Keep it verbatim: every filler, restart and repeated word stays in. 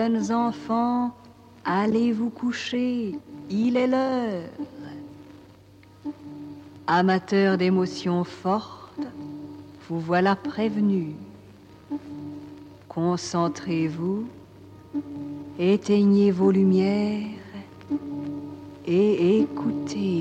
Jeunes enfants, allez vous coucher, il est l'heure. Amateurs d'émotions fortes, vous voilà prévenus. Concentrez-vous, éteignez vos lumières et écoutez.